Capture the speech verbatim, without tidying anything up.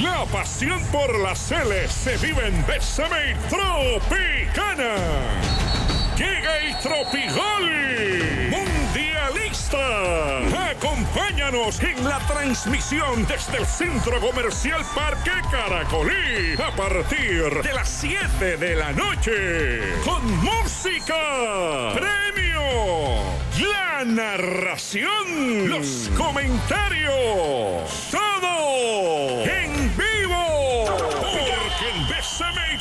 La pasión por las Celes se vive en Bésame Tropicana. Llega el Tropigol Mundialista. Acompáñanos en la transmisión desde el Centro Comercial Parque Caracolí a partir de las siete de la noche. Con música, premio, la narración, los comentarios, todo